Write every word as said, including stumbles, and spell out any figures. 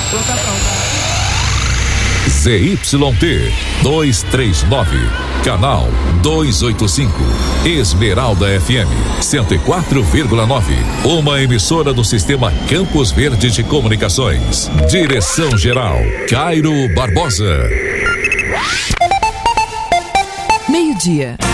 Z Y T duzentos e trinta e nove, canal duzentos e oitenta e cinco, Esmeralda F M cento e quatro vírgula nove, uma emissora do sistema Campos Verde de Comunicações. Direção geral Cairo Barbosa. Meio-dia.